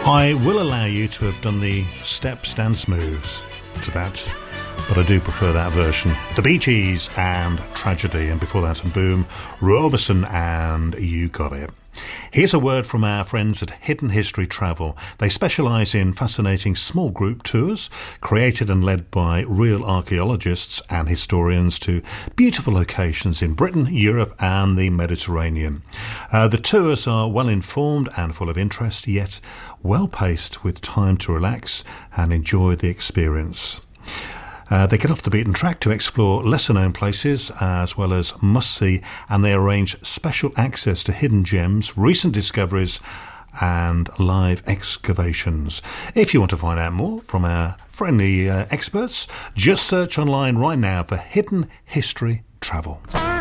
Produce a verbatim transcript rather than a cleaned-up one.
I will allow you to have done the steps dance moves to that, but I do prefer that version. The Bee Gees and Tragedy, and before that, Boom, Robeson and You Got It. Here's a word from our friends at Hidden History Travel. They specialise in fascinating small group tours, created and led by real archaeologists and historians to beautiful locations in Britain, Europe and the Mediterranean. Uh, the tours are well informed and full of interest, yet well paced with time to relax and enjoy the experience. Uh, they get off the beaten track to explore lesser-known places as well as must-see, and they arrange special access to hidden gems, recent discoveries and live excavations. If you want to find out more from our friendly uh, experts, just search online right now for Hidden History Travel.